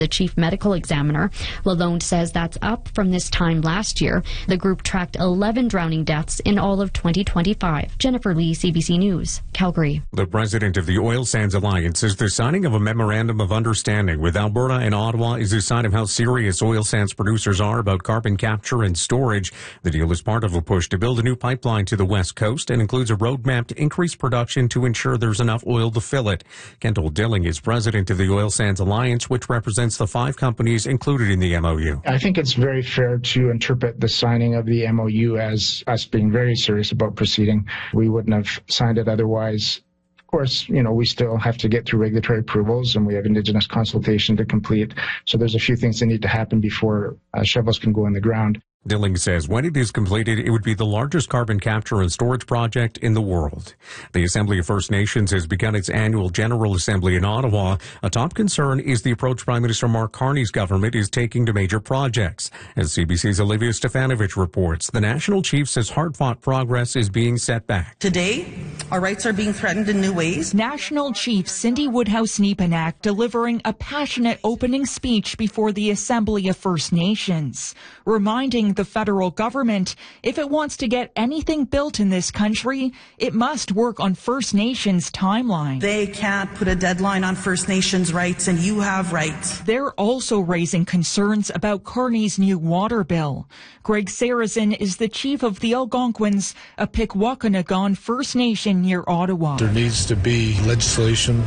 the chief medical examiner. Lalonde says that's up from this time last year. The group tracked 11 drowning deaths in all of 2025. Jennifer Lee, CBC News, Calgary. The president of the Oil Sands Alliance says the signing of a memorandum of understanding with Alberta and Ottawa is a sign of how serious oil sands producers are about carbon capture and storage. The deal is part of a push to build a new pipeline to the west coast and includes a roadmap to increase production to ensure there's enough oil to fill it. Kendall Dilling is president of the Oil Sands Alliance, which represents the 5 companies included in the MOU. I think it's very fair to interpret the signing of the MOU as us being very serious about proceeding. We wouldn't have signed it otherwise. Of course, we still have to get through regulatory approvals and we have Indigenous consultation to complete. So there's a few things that need to happen before shovels can go in the ground. Dilling says when it is completed, it would be the largest carbon capture and storage project in the world. The Assembly of First Nations has begun its annual General Assembly in Ottawa. A top concern is the approach Prime Minister Mark Carney's government is taking to major projects. As CBC's Olivia Stefanovich reports, the National Chief says hard-fought progress is being set back. Today, our rights are being threatened in new ways. National Chief Cindy Woodhouse-Nepanak delivering a passionate opening speech before the Assembly of First Nations, reminding the federal government if it wants to get anything built in this country, it must work on First Nations timeline. They can't put a deadline on First Nations rights, and you have rights. They're also raising concerns about Carney's new water bill. Greg Sarrazin is the chief of the Algonquins, a Pikwakanagan First Nation near Ottawa. There needs to be legislation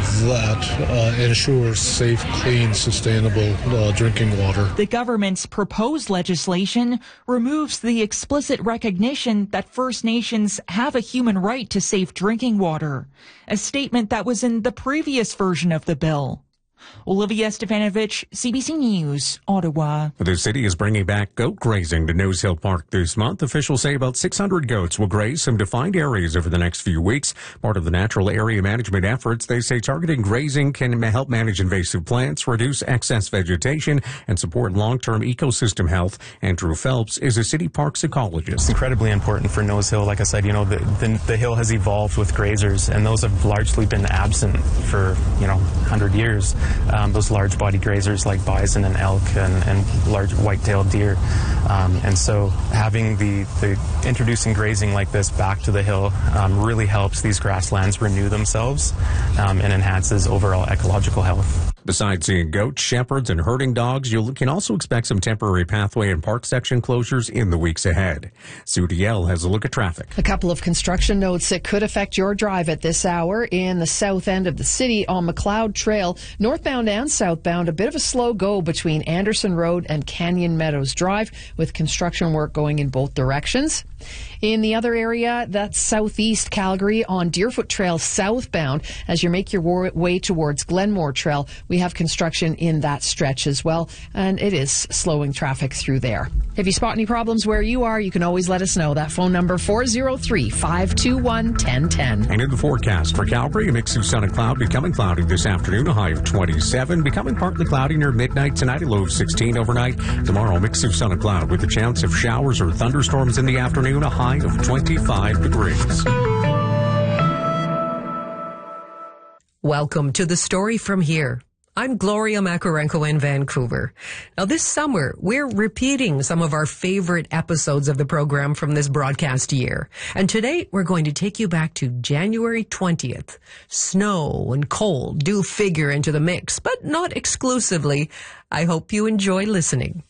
that ensures safe, clean, sustainable drinking water. The government's proposed legislation removes the explicit recognition that First Nations have a human right to safe drinking water, a statement that was in the previous version of the bill. Olivia Stefanovich, CBC News, Ottawa. The city is bringing back goat grazing to Nose Hill Park this month. Officials say about 600 goats will graze some defined areas over the next few weeks. Part of the natural area management efforts, they say targeting grazing can help manage invasive plants, reduce excess vegetation, and support long-term ecosystem health. Andrew Phelps is a city parks ecologist. It's incredibly important for Nose Hill. Like I said, the hill has evolved with grazers, and those have largely been absent for, 100 years. Those large body grazers like bison and elk and large white-tailed deer. And so having the introducing grazing like this back to the hill really helps these grasslands renew themselves and enhances overall ecological health. Besides seeing goats, shepherds, and herding dogs, you can also expect some temporary pathway and park section closures in the weeks ahead. Sue DL has a look at traffic. A couple of construction notes that could affect your drive at this hour in the south end of the city on McLeod Trail. Northbound and southbound, a bit of a slow go between Anderson Road and Canyon Meadows Drive, with construction work going in both directions. In the other area, that's southeast Calgary on Deerfoot Trail southbound. As you make your way towards Glenmore Trail, we have construction in that stretch as well, and it is slowing traffic through there. If you spot any problems where you are, you can always let us know. That phone number, 403-521-1010. And in the forecast for Calgary, a mix of sun and cloud, becoming cloudy this afternoon, a high of 27, becoming partly cloudy near midnight tonight, a low of 16 overnight. Tomorrow, a mix of sun and cloud with a chance of showers or thunderstorms in the afternoon, a high of 25 degrees. Welcome to The Story From Here. I'm Gloria Makarenko in Vancouver. Now, this summer, we're repeating some of our favorite episodes of the program from this broadcast year. And today, we're going to take you back to January 20th. Snow and cold do figure into the mix, but not exclusively. I hope you enjoy listening.